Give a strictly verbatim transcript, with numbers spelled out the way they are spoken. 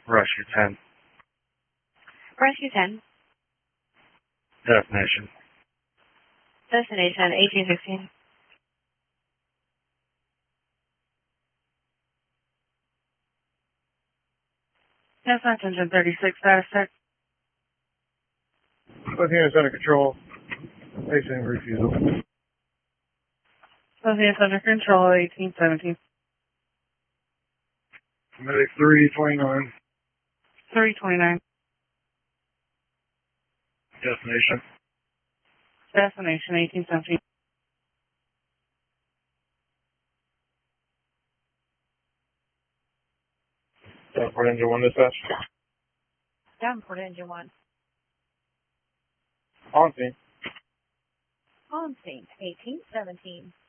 Rescue ten. Rescue ten. Destination. Destination eighteen sixteen. That's not engine thirty-six, status check. Both units under control. Facing refusal. Both units under control, eighteen seventeen. Medic three twenty-nine. three twenty-nine. Destination. Destination eighteen seventeen. Davenport engine one dispatch. Davenport engine one. On scene. On scene, eighteen seventeen.